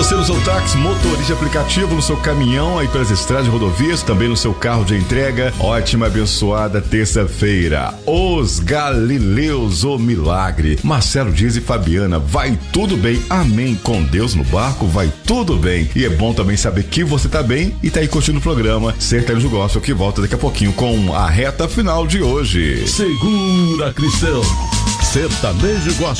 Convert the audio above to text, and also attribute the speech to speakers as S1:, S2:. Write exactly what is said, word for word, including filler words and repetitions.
S1: Você no seu táxi, motorista de aplicativo, no seu caminhão, aí pelas estradas e rodovias, também no seu carro de entrega. Ótima, abençoada terça-feira. Os Galileus, o milagre. Marcelo Dias e Fabiana, vai tudo bem. Amém. Com Deus no barco, vai tudo bem. E é bom também saber que você tá bem e tá aí curtindo o programa Sertanejo Gospel, que volta daqui a pouquinho com a reta final de hoje.
S2: Segura, Cristão. Sertanejo Gospel.